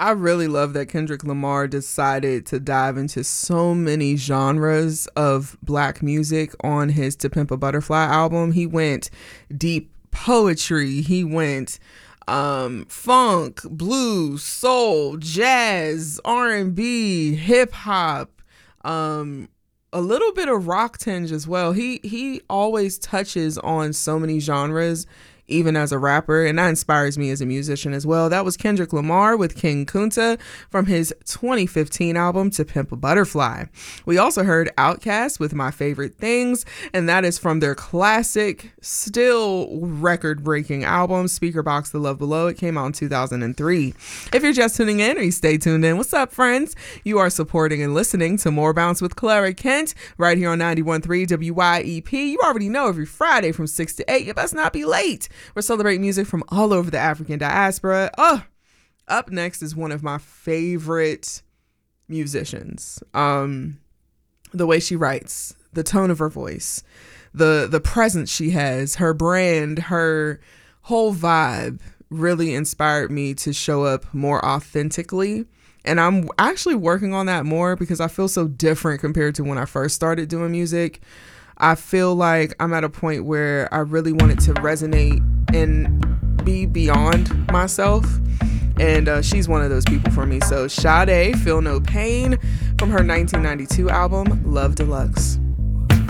I really love that Kendrick Lamar decided to dive into so many genres of black music on his To Pimp a Butterfly album. He went deep poetry, he went funk, blues, soul, jazz, R&B, hip hop, a little bit of rock tinge as well. He always touches on so many genres, even as a rapper, and that inspires me as a musician as well. That was Kendrick Lamar with King Kunta from his 2015 album To Pimp a Butterfly. We also heard Outkast with My Favorite Things, and that is from their classic, still record-breaking album, Speakerboxxx The Love Below. It came out in 2003. If you're just tuning in, or you stay tuned in, what's up, friends? You are supporting and listening to More Bounce with Clara Kent right here on 91.3 WYEP. You already know every Friday from 6 to 8, you best not be late. We're celebrating music from all over the African diaspora. Up next is one of my favorite musicians. The way she writes, the tone of her voice, the presence she has, her brand, her whole vibe really inspired me to show up more authentically. And I'm actually working on that more because I feel so different compared to when I first started doing music. I feel like I'm at a point where I really want it to resonate and be beyond myself. And she's one of those people for me. So Sade, Feel No Pain from her 1992 album, Love Deluxe.